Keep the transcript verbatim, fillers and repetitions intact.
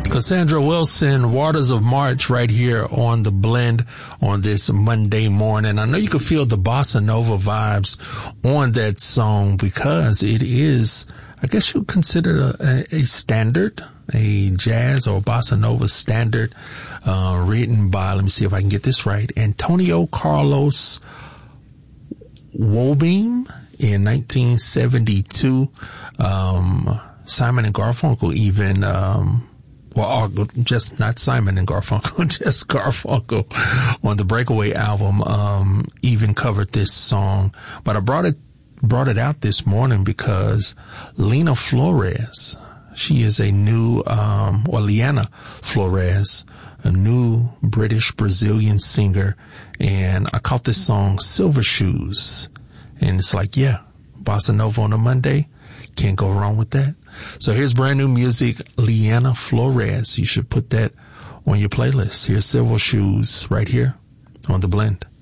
Cassandra Wilson, Waters of March, right here on The Blend on this Monday morning. I know you can feel the bossa nova vibes on that song because it is, I guess you consider a, a standard, a jazz or bossa nova standard, uh, written by, let me see if I can get this right, Antonio Carlos Jobim in nineteen seventy-two. Um, Simon and Garfunkel even, um, well, just not Simon and Garfunkel, just Garfunkel on the Breakaway album, um, even covered this song. But I brought it, brought it out this morning because Lena Flores, she is a new, um, or Liana Flores, a new British Brazilian singer. And I caught this song Silver Shoes. And it's like, yeah, bossa nova on a Monday. Can't go wrong with that. So here's brand new music, Liana Flores. You should put that on your playlist. Here's Silver Shoes right here on The Blend.